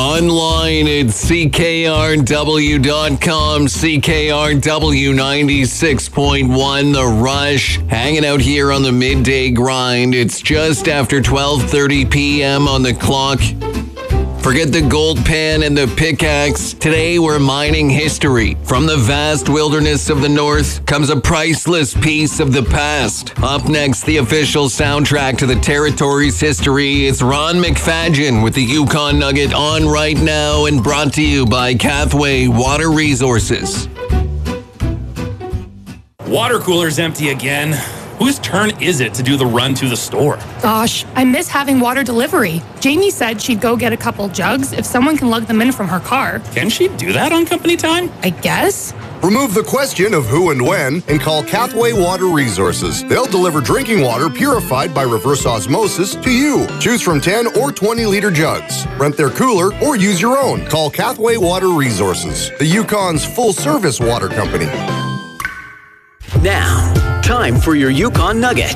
Online at CKRW.com, CKRW 96.1, The Rush. Hanging out here on the midday grind. It's just after 12:30 p.m. on the clock. Forget the gold pan and the pickaxe. Today we're mining history. From the vast wilderness of the north comes a priceless piece of the past. Up next, the official soundtrack to the territory's history. It's Ron McFadgen with the Yukon Nugget on right now and brought to you by Cathway Water Resources. Water cooler's empty again. Whose turn is it to do the run to the store? Gosh, I miss having water delivery. Jamie said she'd go get a couple jugs if someone can lug them in from her car. Can she do that on company time? I guess. Remove the question of who and when and call Cathway Water Resources. They'll deliver drinking water purified by reverse osmosis to you. Choose from 10 or 20-liter jugs. Rent their cooler or use your own. Call Cathway Water Resources, the Yukon's full-service water company. Now, time for your Yukon Nugget.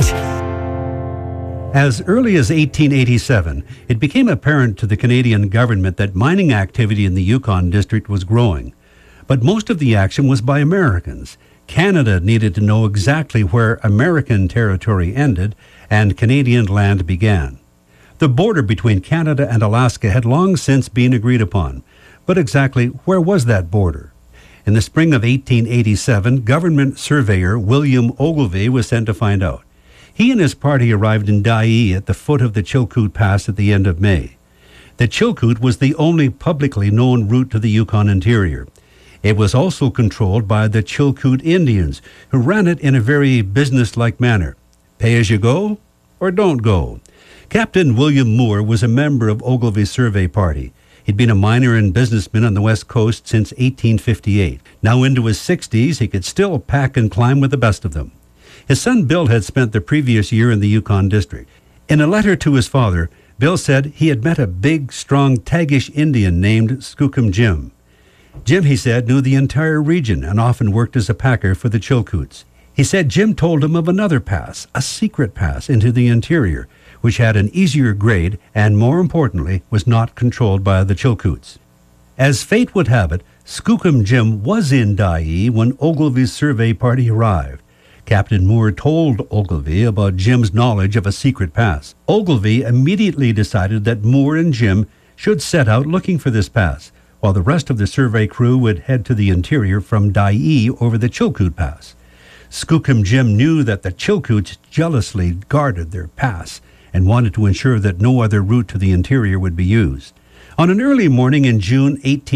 As early as 1887, it became apparent to the Canadian government that mining activity in the Yukon district was growing. But most of the action was by Americans. Canada needed to know exactly where American territory ended and Canadian land began. The border between Canada and Alaska had long since been agreed upon. But exactly where was that border? In the spring of 1887, government surveyor William Ogilvie was sent to find out. He and his party arrived in Dyea at the foot of the Chilkoot Pass at the end of May. The Chilkoot was the only publicly known route to the Yukon interior. It was also controlled by the Chilkoot Indians, who ran it in a very business-like manner. Pay as you go or don't go. Captain William Moore was a member of Ogilvie's survey party. He'd been a miner and businessman on the West Coast since 1858. Now into his 60s, he could still pack and climb with the best of them. His son Bill had spent the previous year in the Yukon district. In a letter to his father, Bill said he had met a big, strong Tagish Indian named Skookum Jim. Jim, he said, knew the entire region and often worked as a packer for the Chilkoots. He said Jim told him of another pass, a secret pass into the interior, which had an easier grade and, more importantly, was not controlled by the Chilkoots. As fate would have it, Skookum Jim was in Dyea when Ogilvie's survey party arrived. Captain Moore told Ogilvie about Jim's knowledge of a secret pass. Ogilvie immediately decided that Moore and Jim should set out looking for this pass, while the rest of the survey crew would head to the interior from Dyea over the Chilkoot Pass. Skookum Jim knew that the Chilkoots jealously guarded their pass and wanted to ensure that no other route to the interior would be used. On an early morning in June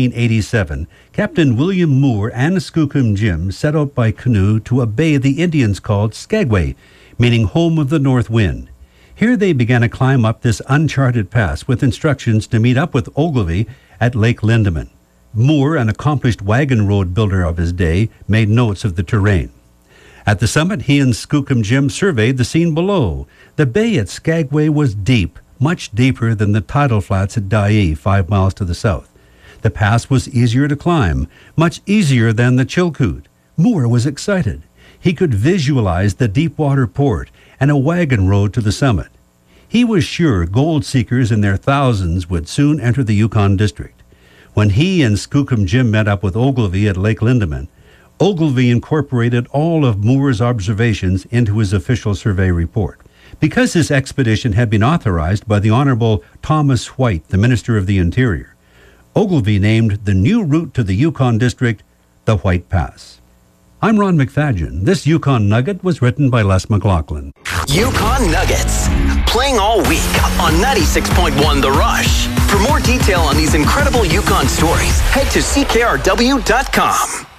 1887, Captain William Moore and Skookum Jim set out by canoe to a bay the Indians called Skagway, meaning home of the north wind. Here they began to climb up this uncharted pass with instructions to meet up with Ogilvie at Lake Lindeman. Moore, an accomplished wagon road builder of his day, made notes of the terrain. At the summit, he and Skookum Jim surveyed the scene below. The bay at Skagway was deep, much deeper than the tidal flats at Dyea, 5 miles to the south. The pass was easier to climb, much easier than the Chilkoot. Moore was excited. He could visualize the deep water port and a wagon road to the summit. He was sure gold seekers in their thousands would soon enter the Yukon district. When he and Skookum Jim met up with Ogilvie at Lake Lindeman, Ogilvie incorporated all of Moore's observations into his official survey report. Because his expedition had been authorized by the Honorable Thomas White, the Minister of the Interior, Ogilvie named the new route to the Yukon district the White Pass. I'm Ron McFadgen. This Yukon Nugget was written by Les McLaughlin. Yukon Nuggets, playing all week on 96.1 The Rush. For more detail on these incredible Yukon stories, head to CKRW.com.